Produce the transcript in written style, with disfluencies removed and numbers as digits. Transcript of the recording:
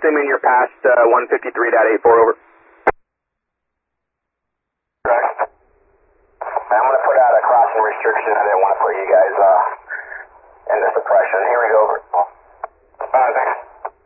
assuming you're past 153.84, over. Correct. I'm going to put out a crossing restriction. I didn't want to put you guys